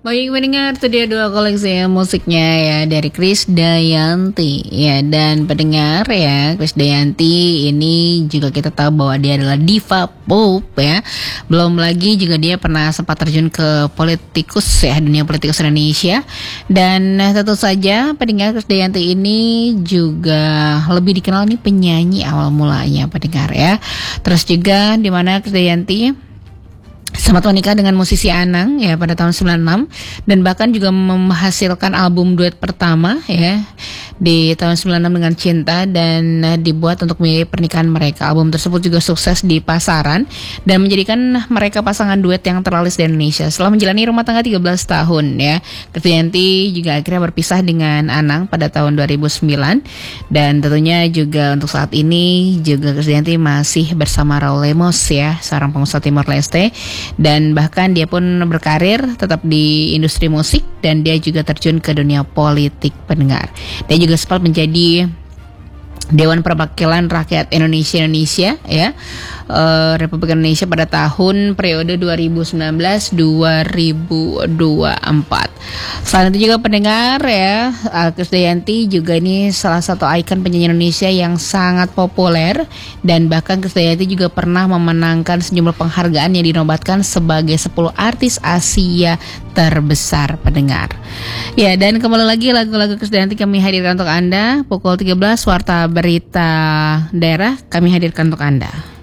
Baik pendengar, itu dia dua koleksi musiknya ya dari Krisdayanti ya. Dan pendengar ya, Krisdayanti ini juga kita tahu bahwa dia adalah diva pop ya. Belum lagi juga dia pernah sempat terjun ke politikus ya, dunia politikus Indonesia. Dan tentu saja pendengar, Krisdayanti ini juga lebih dikenal nih penyanyi awal mulanya pendengar ya. Terus juga di mana Krisdayanti sempat menikah dengan musisi Anang ya pada tahun 96 dan bahkan juga menghasilkan album duet pertama ya di tahun 96 dengan Cinta dan dibuat untuk pernikahan mereka. Album tersebut juga sukses di pasaran dan menjadikan mereka pasangan duet yang terlaris di Indonesia. Setelah menjalani rumah tangga 13 tahun ya, Krisdayanti juga akhirnya berpisah dengan Anang pada tahun 2009 dan tentunya juga untuk saat ini juga Krisdayanti masih bersama Raul Lemos ya, seorang pengusaha Timor Leste. Dan bahkan dia pun berkarir tetap di industri musik dan dia juga terjun ke dunia politik pendengar. Dia juga sempat menjadi Dewan Perwakilan Rakyat Indonesia ya, Republik Indonesia pada tahun periode 2019-2024. Selain itu juga pendengar ya, Krisdayanti juga ini salah satu ikon penyanyi Indonesia yang sangat populer dan bahkan Krisdayanti juga pernah memenangkan sejumlah penghargaan yang dinobatkan sebagai 10 artis Asia terbesar pendengar. Ya, dan kembali lagi lagu-lagu Krisdayanti kami hadirkan untuk Anda pukul 13 Warta Berita Daerah kami hadirkan untuk Anda.